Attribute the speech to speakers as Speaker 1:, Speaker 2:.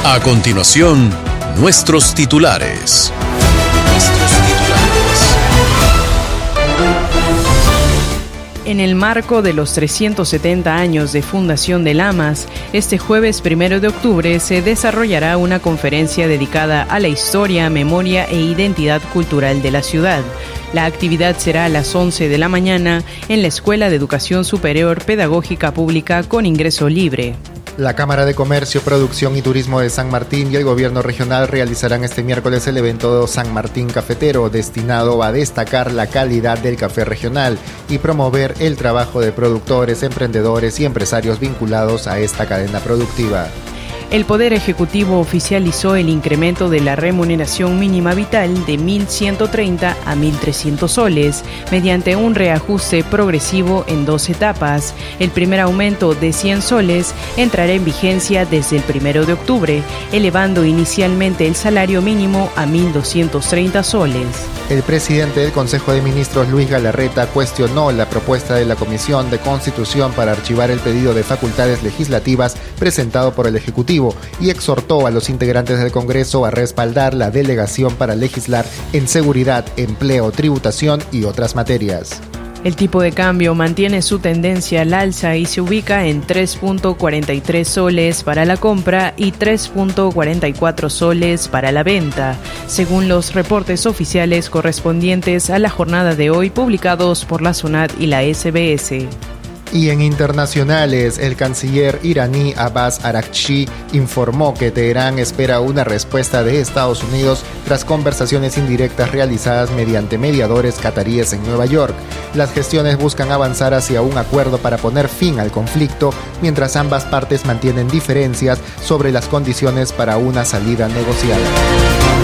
Speaker 1: A continuación, nuestros titulares.
Speaker 2: En el marco de los 370 años de fundación del AMAS, este jueves 1 de octubre se desarrollará una conferencia dedicada a la historia, memoria e identidad cultural de la ciudad. La actividad será a las 11 de la mañana en la Escuela de Educación Superior Pedagógica Pública con ingreso libre.
Speaker 3: La Cámara de Comercio, Producción y Turismo de San Martín y el Gobierno Regional realizarán este miércoles el evento San Martín Cafetero, destinado a destacar la calidad del café regional y promover el trabajo de productores, emprendedores y empresarios vinculados a esta cadena productiva.
Speaker 2: El Poder Ejecutivo oficializó el incremento de la remuneración mínima vital de 1.130 a 1.300 soles, mediante un reajuste progresivo en 2 etapas. El primer aumento de 100 soles entrará en vigencia desde el 1 de octubre, elevando inicialmente el salario mínimo a 1.230 soles.
Speaker 3: El presidente del Consejo de Ministros, Luis Galarreta, cuestionó la propuesta de la Comisión de Constitución para archivar el pedido de facultades legislativas presentado por el Ejecutivo y exhortó a los integrantes del Congreso a respaldar la delegación para legislar en seguridad, empleo, tributación y otras materias.
Speaker 2: El tipo de cambio mantiene su tendencia al alza y se ubica en 3.43 soles para la compra y 3.44 soles para la venta, según los reportes oficiales correspondientes a la jornada de hoy publicados por la SUNAT y la SBS.
Speaker 3: Y en internacionales, el canciller iraní Abbas Araghchi informó que Teherán espera una respuesta de Estados Unidos tras conversaciones indirectas realizadas mediante mediadores cataríes en Nueva York. Las gestiones buscan avanzar hacia un acuerdo para poner fin al conflicto, mientras ambas partes mantienen diferencias sobre las condiciones para una salida negociada.